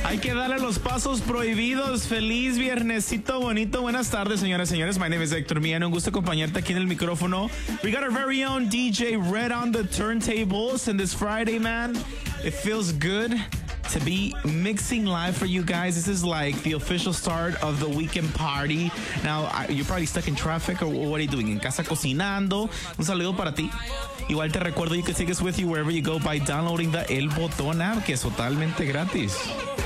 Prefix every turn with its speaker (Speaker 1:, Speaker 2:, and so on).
Speaker 1: Hay que darle los pasos prohibidos. Feliz viernesito bonito. Buenas tardes, señoras y señores. My name is Héctor Millán. Un gusto acompañarte aquí en el micrófono. We got our very own DJ Red on the turntables. And this Friday, man, it feels good to be mixing live for you guys. This is like the official start of the weekend party. Now, you're probably stuck in traffic, or what are you doing? En casa cocinando. Un saludo para ti. Igual te recuerdo, you can take us with you wherever you go by downloading the El Botón app, que es totalmente gratis.